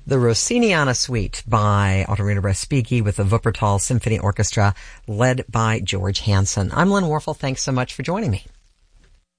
the Rossiniana Suite by Ottorino Respighi with the Wuppertal Symphony Orchestra led by George Hansen. I'm Lynn Warfel. Thanks so much for joining me.